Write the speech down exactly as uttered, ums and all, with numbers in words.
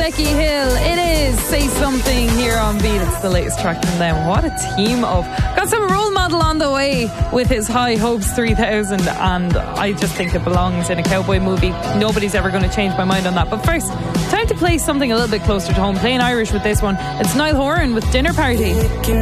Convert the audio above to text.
Becky Hill. It is Say Something here on Beat. It's the latest track from them. What a team of. Got some role model on the way with his High Hopes three thousand, and I just think it belongs in a cowboy movie. Nobody's ever going to change my mind on that. But first, time to play something a little bit closer to home. Playing Irish with this one. It's Niall Horan with Dinner Party.